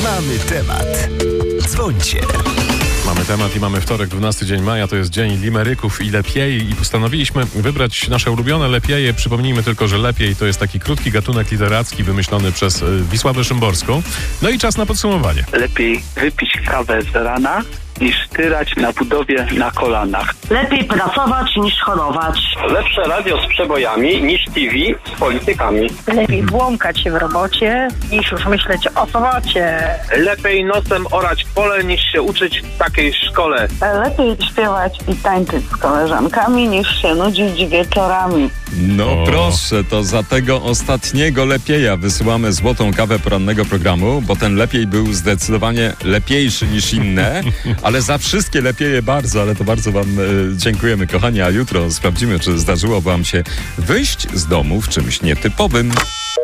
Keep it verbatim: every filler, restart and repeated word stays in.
Mamy temat. Dzwońcie. Mamy temat i mamy wtorek, dwunasty dzień maja, to jest dzień limeryków i lepiej i postanowiliśmy wybrać nasze ulubione lepieje. Przypomnijmy tylko, że lepiej to jest taki krótki gatunek literacki wymyślony przez Wisławę Szymborską. No i czas na podsumowanie. Lepiej wypić kawę z rana, niż tyrać na budowie na kolanach. Lepiej pracować niż chorować. Lepsze radio z przebojami niż T V z politykami. Lepiej błąkać się w robocie niż już myśleć o sobocie. Lepiej nosem orać pole niż się uczyć w takiej szkole. Lepiej śpiewać i tańczyć z koleżankami niż się nudzić wieczorami. No O. proszę, to za tego ostatniego lepieja wysyłamy złotą kawę porannego programu, bo ten lepiej był zdecydowanie lepiejszy niż inne, ale za wszystkie lepieje bardzo, ale to bardzo wam e, dziękujemy, kochani, a jutro sprawdzimy, czy zdarzyło wam się wyjść z domu w czymś nietypowym.